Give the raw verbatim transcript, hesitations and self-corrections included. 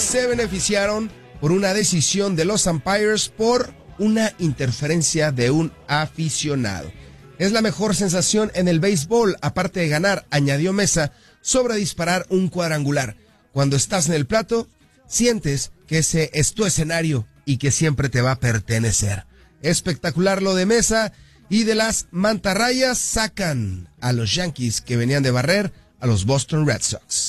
se beneficiaron por una decisión de los umpires por una interferencia de un aficionado. Es la mejor sensación en el béisbol, aparte de ganar, añadió Mesa, sobre disparar un cuadrangular. Cuando estás en el plato, sientes que ese es tu escenario y que siempre te va a pertenecer. Espectacular lo de Mesa, y de las mantarrayas sacan a los Yankees que venían de barrer a los Boston Red Sox.